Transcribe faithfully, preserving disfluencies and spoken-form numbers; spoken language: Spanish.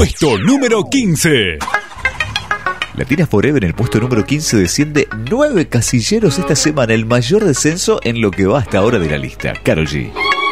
Puesto número quince. Latina Forever en el puesto número quince desciende nueve casilleros esta semana, el mayor descenso en lo que va hasta ahora de la lista. Karol G.